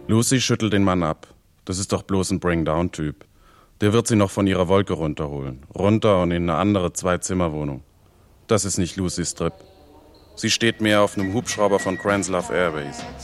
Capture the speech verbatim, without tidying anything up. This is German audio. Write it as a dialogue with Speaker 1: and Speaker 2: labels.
Speaker 1: Lucy schüttelt den Mann ab. Das ist doch bloß ein Bring-Down-Typ. Der wird sie noch von ihrer Wolke runterholen. Runter und in eine andere Zwei-Zimmer-Wohnung. Das ist nicht Lucys Trip. Sie steht mehr auf einem Hubschrauber von Kranzlove Airways.